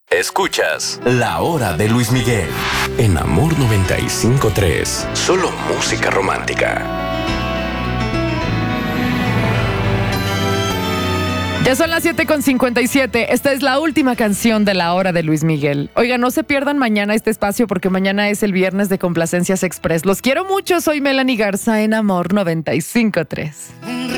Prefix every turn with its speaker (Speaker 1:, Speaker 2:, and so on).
Speaker 1: Escuchas La Hora de Luis Miguel en Amor 95.3. Solo música romántica.
Speaker 2: Ya son las 7:57. Esta es la última canción de La Hora de Luis Miguel. Oiga, no se pierdan mañana este espacio porque mañana es el viernes de Complacencias Express. Los quiero mucho. Soy Melanie Garza en Amor 95.3.